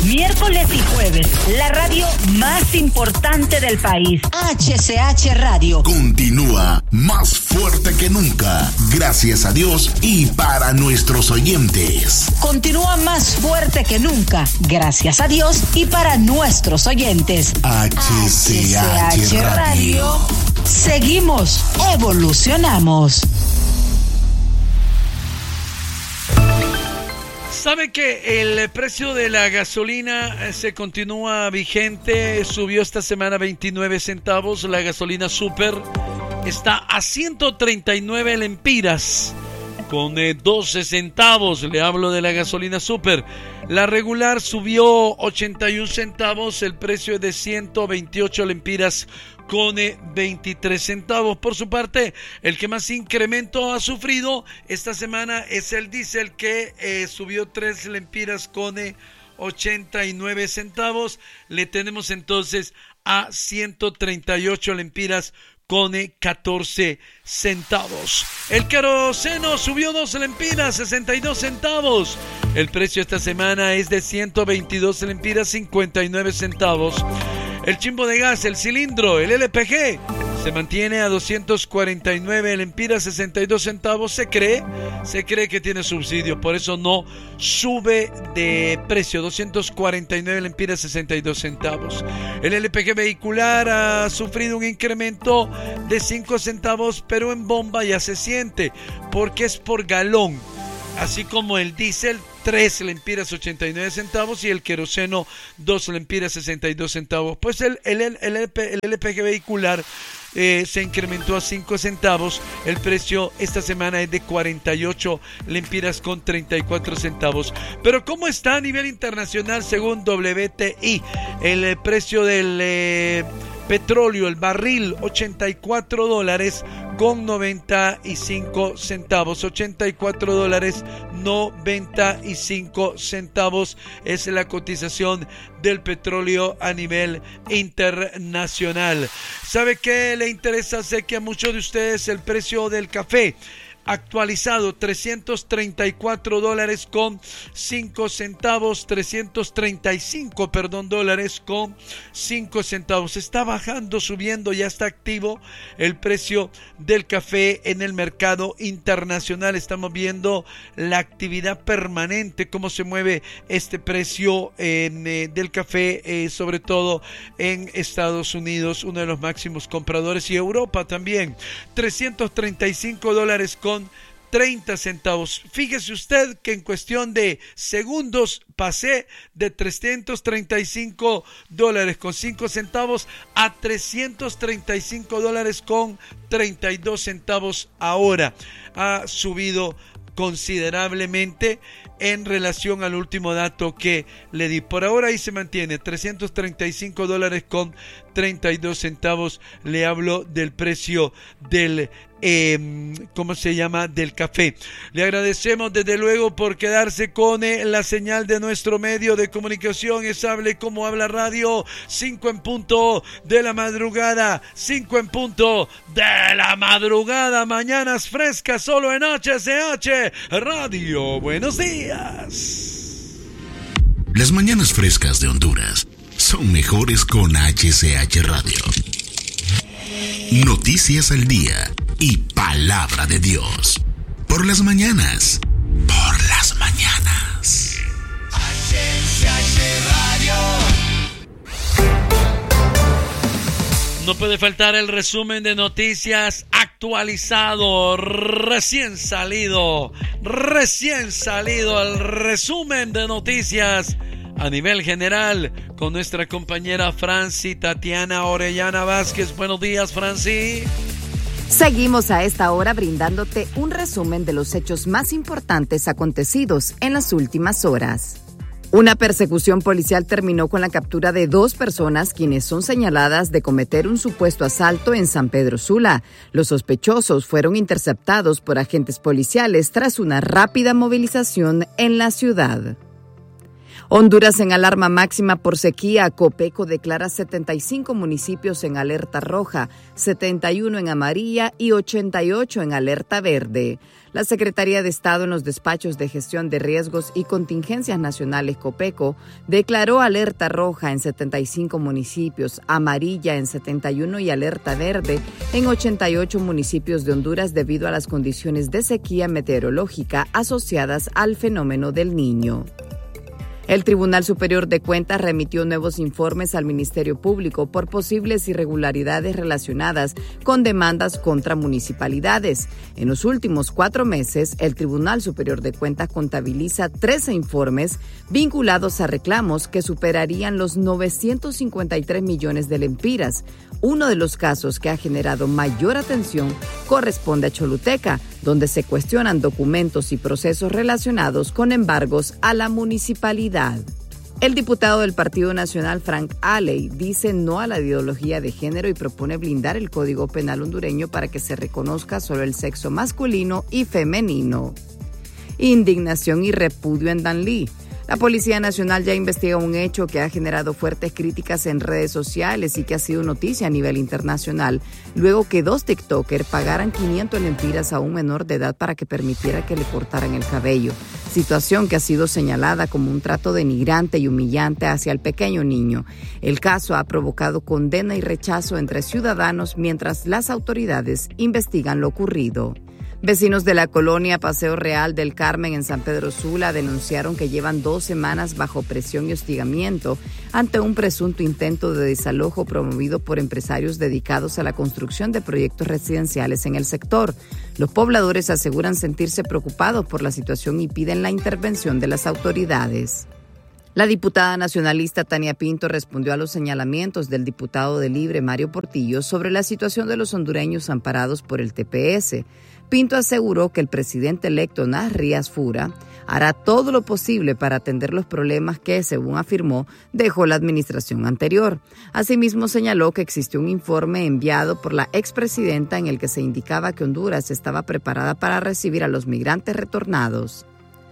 miércoles y jueves, la radio más importante del país. HCH Radio. Continúa más fuerte que nunca, gracias a Dios y para nuestros oyentes. Continúa más fuerte que nunca, gracias a Dios y para nuestros oyentes. HCH Radio. Seguimos, evolucionamos. ¿Sabe que el precio de la gasolina se continúa vigente? Subió esta semana 29 centavos. La gasolina super está a 139 lempiras con 12 centavos. Le hablo de la gasolina super. La regular subió 81 centavos. El precio es de 128 lempiras con 23 centavos. Por su parte, el que más incremento ha sufrido esta semana es el diésel, que subió 3 lempiras con 89 centavos. Le tenemos entonces a 138 lempiras con 14 centavos. El queroseno subió 2 lempiras, 62 centavos. El precio esta semana es de 122 lempiras, 59 centavos. El chimbo de gas, el cilindro, el LPG, se mantiene a 249 lempiras, 62 centavos. Se cree que tiene subsidio, por eso no sube de precio. 249 lempiras, 62 centavos. El LPG vehicular ha sufrido un incremento de 5 centavos, pero en bomba ya se siente, porque es por galón. Así como el diésel, 3 lempiras 89 centavos y el queroseno 2 lempiras 62 centavos. Pues el LPG vehicular se incrementó a 5 centavos. El precio esta semana es de 48 lempiras con 34 centavos. Pero ¿cómo está a nivel internacional según WTI? El precio del petróleo, el barril, $84 con 95 centavos. $84.95 es la cotización del petróleo a nivel internacional. ¿Sabe qué le interesa? Sé que a muchos de ustedes el precio del café actualizado, $334 con 5 centavos, $335 con 5 centavos. Está bajando, subiendo, ya está activo el precio del café en el mercado internacional. Estamos viendo la actividad permanente, cómo se mueve este precio del café, sobre todo en Estados Unidos, uno de los máximos compradores, y Europa también. $335 con 30 centavos. Fíjese usted que en cuestión de segundos pasé de $335 con 5 centavos a $335 con 32 centavos ahora. Ha subido considerablemente en relación al último dato que le di. Por ahora ahí se mantiene $335 con 32 centavos. Le hablo del precio del del café. Le agradecemos desde luego por quedarse con la señal de nuestro medio de comunicación. Es Hable Como Habla Radio. 5 en punto de la madrugada. 5 en punto de la madrugada. Mañanas frescas solo en HCH Radio. Buenos días. Las mañanas frescas de Honduras son mejores con HCH Radio. Noticias al día y palabra de Dios. Por las mañanas. Por las mañanas. HCH Radio. No puede faltar el resumen de noticias actualizado, recién salido el resumen de noticias a nivel general con nuestra compañera Franci Tatiana Orellana Vázquez. Buenos días, Franci. Seguimos a esta hora brindándote un resumen de los hechos más importantes acontecidos en las últimas horas. Una persecución policial terminó con la captura de 2 personas quienes son señaladas de cometer un supuesto asalto en San Pedro Sula. Los sospechosos fueron interceptados por agentes policiales tras una rápida movilización en la ciudad. Honduras en alarma máxima por sequía. Copeco declara 75 municipios en alerta roja, 71 en amarilla y 88 en alerta verde. La Secretaría de Estado en los despachos de gestión de riesgos y contingencias nacionales Copeco declaró alerta roja en 75 municipios, amarilla en 71 y alerta verde en 88 municipios de Honduras debido a las condiciones de sequía meteorológica asociadas al fenómeno del Niño. El Tribunal Superior de Cuentas remitió nuevos informes al Ministerio Público por posibles irregularidades relacionadas con demandas contra municipalidades. En los últimos 4 meses, el Tribunal Superior de Cuentas contabiliza 13 informes vinculados a reclamos que superarían los 953 millones de lempiras. Uno de los casos que ha generado mayor atención corresponde a Choluteca, donde se cuestionan documentos y procesos relacionados con embargos a la municipalidad. El diputado del Partido Nacional, Frank Aley, dice no a la ideología de género y propone blindar el Código Penal hondureño para que se reconozca solo el sexo masculino y femenino. Indignación y repudio en Danlí. La Policía Nacional ya investiga un hecho que ha generado fuertes críticas en redes sociales y que ha sido noticia a nivel internacional, luego que 2 TikTokers pagaran 500 lempiras a un menor de edad para que permitiera que le cortaran el cabello, situación que ha sido señalada como un trato denigrante y humillante hacia el pequeño niño. El caso ha provocado condena y rechazo entre ciudadanos mientras las autoridades investigan lo ocurrido. Vecinos de la colonia Paseo Real del Carmen en San Pedro Sula denunciaron que llevan 2 semanas bajo presión y hostigamiento ante un presunto intento de desalojo promovido por empresarios dedicados a la construcción de proyectos residenciales en el sector. Los pobladores aseguran sentirse preocupados por la situación y piden la intervención de las autoridades. La diputada nacionalista Tania Pinto respondió a los señalamientos del diputado de Libre Mario Portillo sobre la situación de los hondureños amparados por el TPS. Pinto aseguró que el presidente electo Nas Rías Fura hará todo lo posible para atender los problemas que, según afirmó, dejó la administración anterior. Asimismo, señaló que existió un informe enviado por la expresidenta en el que se indicaba que Honduras estaba preparada para recibir a los migrantes retornados.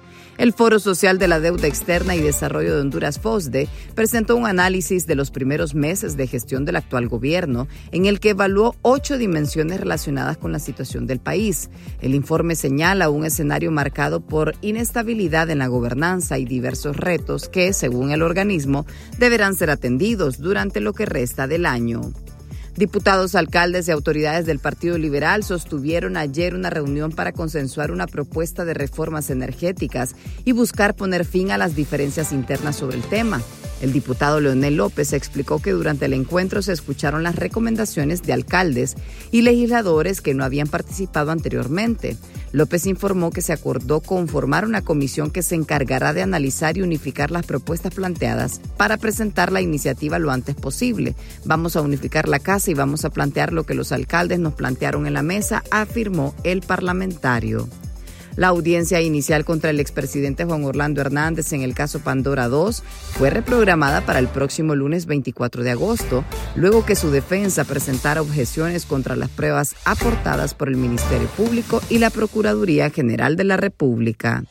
El Foro Social de la Deuda Externa y Desarrollo de Honduras, FOSDE, presentó un análisis de los primeros meses de gestión del actual gobierno, en el que evaluó 8 dimensiones relacionadas con la situación del país. El informe señala un escenario marcado por inestabilidad en la gobernanza y diversos retos que, según el organismo, deberán ser atendidos durante lo que resta del año. Diputados, alcaldes y autoridades del Partido Liberal sostuvieron ayer una reunión para consensuar una propuesta de reformas energéticas y buscar poner fin a las diferencias internas sobre el tema. El diputado Leonel López explicó que durante el encuentro se escucharon las recomendaciones de alcaldes y legisladores que no habían participado anteriormente. López informó que se acordó conformar una comisión que se encargará de analizar y unificar las propuestas planteadas para presentar la iniciativa lo antes posible. Vamos a unificar la casa y vamos a plantear lo que los alcaldes nos plantearon en la mesa, afirmó el parlamentario. La audiencia inicial contra el expresidente Juan Orlando Hernández en el caso Pandora 2 fue reprogramada para el próximo lunes 24 de agosto, luego que su defensa presentara objeciones contra las pruebas aportadas por el Ministerio Público y la Procuraduría General de la República.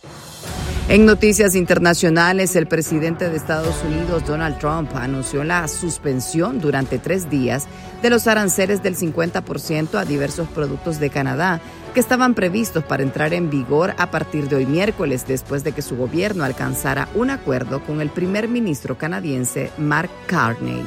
En noticias internacionales, el presidente de Estados Unidos, Donald Trump, anunció la suspensión durante 3 días de los aranceles del 50% a diversos productos de Canadá que estaban previstos para entrar en vigor a partir de hoy miércoles, después de que su gobierno alcanzara un acuerdo con el primer ministro canadiense Mark Carney.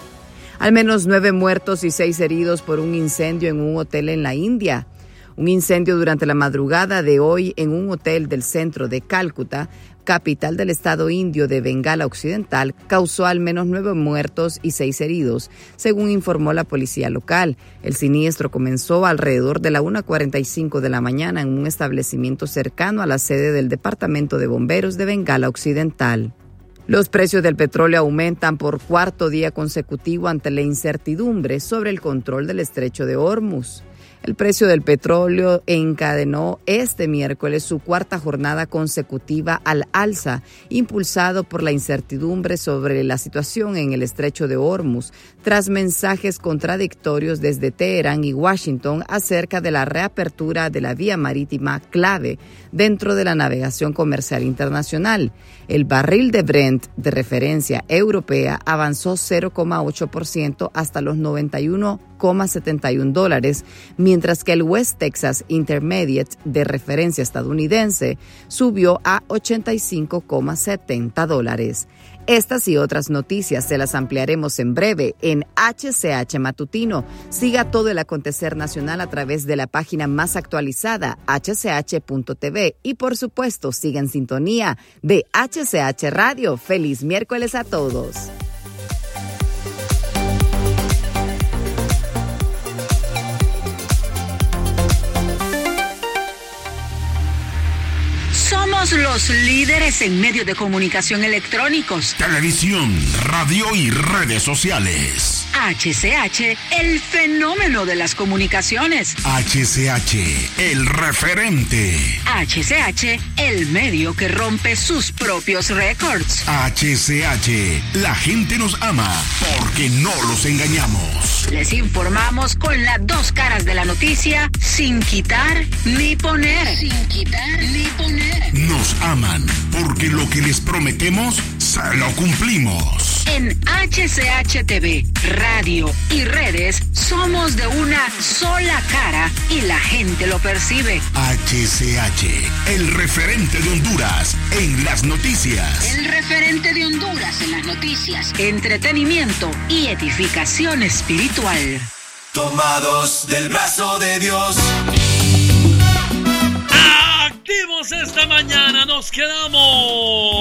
Al menos 9 muertos y 6 heridos por un incendio en un hotel en la India. Un incendio durante la madrugada de hoy en un hotel del centro de Cálcuta, capital del estado indio de Bengala Occidental, causó al menos 9 muertos y 6 heridos, según informó la policía local. El siniestro comenzó alrededor de la 1:45 de la mañana en un establecimiento cercano a la sede del Departamento de Bomberos de Bengala Occidental. Los precios del petróleo aumentan por 4º día consecutivo ante la incertidumbre sobre el control del estrecho de Hormuz. El precio del petróleo encadenó este miércoles su cuarta jornada consecutiva al alza, impulsado por la incertidumbre sobre la situación en el estrecho de Hormuz, tras mensajes contradictorios desde Teherán y Washington acerca de la reapertura de la vía marítima clave dentro de la navegación comercial internacional. El barril de Brent de referencia europea avanzó 0,8% hasta los $91,71, mientras que el West Texas Intermediate de referencia estadounidense subió a $85,70. Estas y otras noticias se las ampliaremos en breve en HCH Matutino. Siga todo el acontecer nacional a través de la página más actualizada, hch.tv, y por supuesto siga en sintonía de HCH Radio. ¡Feliz miércoles a todos! Somos los líderes en medios de comunicación electrónicos. Televisión, radio y redes sociales. HCH, el fenómeno de las comunicaciones. HCH, el referente. HCH, el medio que rompe sus propios récords. HCH, la gente nos ama porque no los engañamos. Les informamos con las dos caras de la noticia, sin quitar ni poner. Sin quitar ni poner. Nos aman porque lo que les prometemos se lo cumplimos. En HCH TV, radio y redes somos de una sola cara y la gente lo percibe. HCH, el referente de Honduras en las noticias. El referente de Honduras en las noticias, entretenimiento y edificación espiritual. Tomados del brazo de Dios. Activos esta mañana, nos quedamos.